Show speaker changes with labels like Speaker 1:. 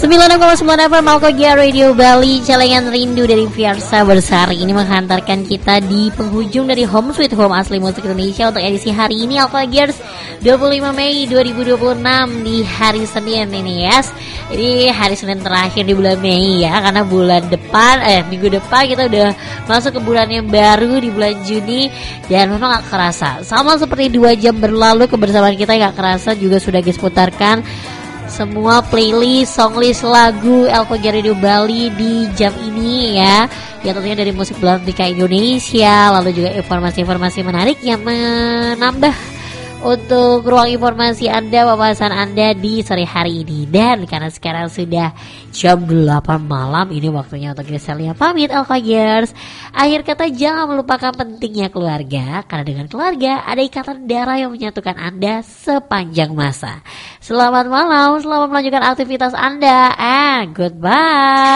Speaker 1: 96,9 FM Alkogia Radio Bali, celengan rindu dari Fiersa Bersari ini menghantarkan kita di penghujung dari Home Sweet Home asli musik Indonesia untuk edisi hari ini Alkogiers 25 Mei 2026 di hari Senin ini ya. Ini hari Senin terakhir di bulan Mei ya, karena bulan depan minggu depan kita udah masuk ke bulan yang baru di bulan Juni dan memang gak kerasa. Sama seperti 2 jam berlalu kebersamaan kita gak kerasa juga sudah guys putarkan semua playlist, songlist lagu Alkogia Radio Bali di jam ini ya. Ya tentunya dari musik belantika Indonesia, lalu juga informasi-informasi menarik yang menambah untuk ruang informasi Anda, wawasan Anda di sore hari ini. Dan karena sekarang sudah jam 8 malam, ini waktunya untuk Griselia pamit Alkogiers. Akhir kata, jangan melupakan pentingnya keluarga, karena dengan keluarga ada ikatan darah yang menyatukan Anda sepanjang masa. Selamat malam, selamat melanjutkan aktivitas Anda, and goodbye.